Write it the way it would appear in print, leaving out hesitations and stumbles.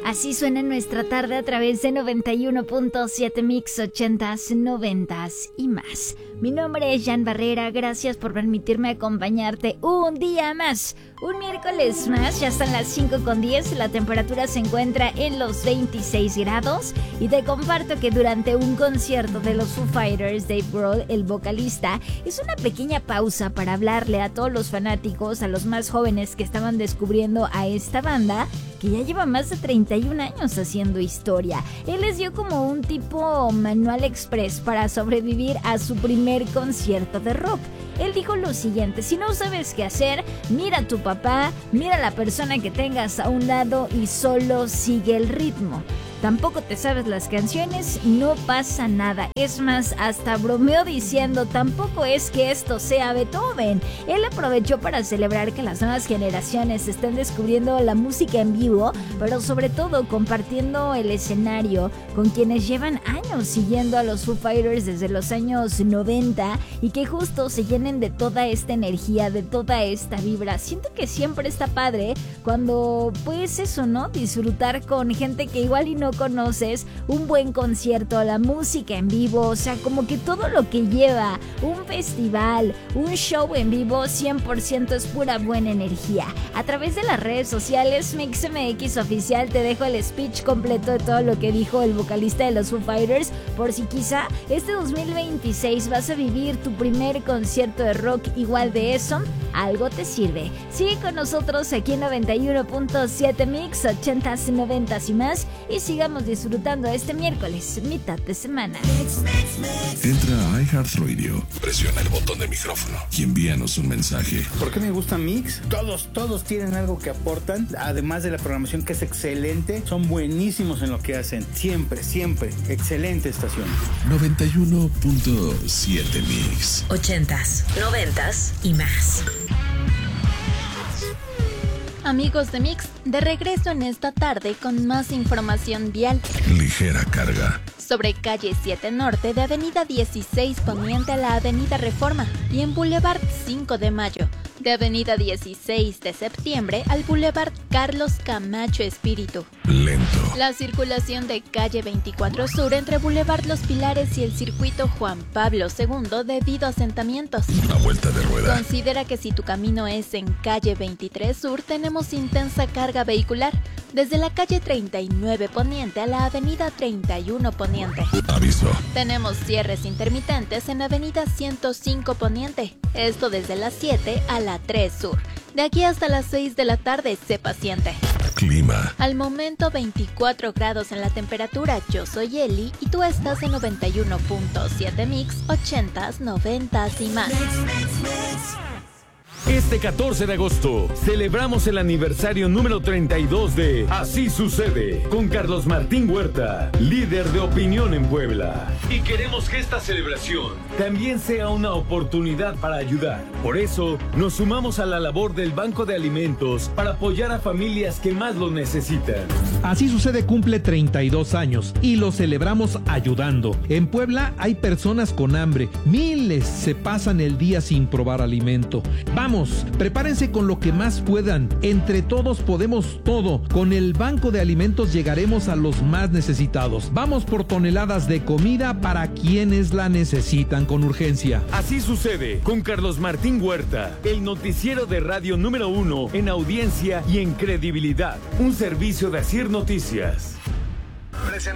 Así suena nuestra tarde a través de 91.7 Mix 80s, 90s y más. Mi nombre es Jan Barrera, gracias por permitirme acompañarte un día más. Un miércoles más, ya están las 5:10, la temperatura se encuentra en los 26 grados y te comparto que durante un concierto de los Foo Fighters, Dave Grohl, el vocalista, hizo una pequeña pausa para hablarle a todos los fanáticos, a los más jóvenes que estaban descubriendo a esta banda, que ya lleva más de 31 años haciendo historia. Él les dio como un tipo manual express para sobrevivir a su primer concierto de rock. Él dijo lo siguiente: si no sabes qué hacer, mira a tu papá, mira a la persona que tengas a un lado y solo sigue el ritmo. Tampoco te sabes las canciones, no pasa nada. Es más, hasta bromeó diciendo, tampoco es que esto sea Beethoven. Él aprovechó para celebrar que las nuevas generaciones estén descubriendo la música en vivo, pero sobre todo compartiendo el escenario con quienes llevan años siguiendo a los Foo Fighters desde los años 90 y que justo se llenen de toda esta energía, de toda esta vibra. Siento que siempre está padre cuando, pues eso, ¿no? Disfrutar con gente que igual y no conoces, un buen concierto, la música en vivo, o sea, como que todo lo que lleva un festival, un show en vivo, 100% es pura buena energía. A través de las redes sociales, MixMX Oficial, te dejo el speech completo de todo lo que dijo el vocalista de los Foo Fighters, por si quizá este 2026 vas a vivir tu primer concierto de rock igual de eso, algo te sirve. Sigue con nosotros aquí en 91.7 Mix, 80s, 90s y más, y sigamos disfrutando este miércoles, mitad de semana. Entra a iHeartRadio, presiona el botón de micrófono y envíanos un mensaje. ¿Por qué me gusta Mix? Todos tienen algo que aportan, además de la programación que es excelente, son buenísimos en lo que hacen, siempre, excelente estación. 91.7 Mix. 80s, 90s y más. Amigos de Mix, de regreso en esta tarde con más información vial. Ligera carga. Sobre calle 7 Norte de Avenida 16 Poniente a la Avenida Reforma y en Boulevard 5 de Mayo. De Avenida 16 de Septiembre al Boulevard Carlos Camacho Espíritu. Lento. La circulación de calle 24 Sur entre Boulevard Los Pilares y el circuito Juan Pablo II debido a asentamientos. Una vuelta de rueda. Considera que si tu camino es en calle 23 Sur, tenemos intensa carga vehicular. Desde la calle 39 Poniente a la Avenida 31 Poniente. Aviso. Tenemos cierres intermitentes en Avenida 105 Poniente. Esto desde las 7 a la 3 Sur. De aquí hasta las 6 de la tarde, sé paciente. Clima. Al momento 24 grados en la temperatura. Yo soy Eli y tú estás en 91.7 Mix, 80s, 90s y más. Este 14 de agosto celebramos el aniversario número 32 de Así Sucede con Carlos Martín Huerta, líder de opinión en Puebla. Y queremos que esta celebración también sea una oportunidad para ayudar. Por eso nos sumamos a la labor del Banco de Alimentos para apoyar a familias que más lo necesitan. Así Sucede cumple 32 años y lo celebramos ayudando. En Puebla hay personas con hambre, miles se pasan el día sin probar alimento. Vamos, prepárense con lo que más puedan. Entre todos podemos todo. Con el Banco de Alimentos llegaremos a los más necesitados. Vamos por toneladas de comida para quienes la necesitan con urgencia. Así Sucede con Carlos Martín Huerta, el noticiero de radio número 1 en audiencia y en credibilidad. Un servicio de Asir Noticias. Presentamos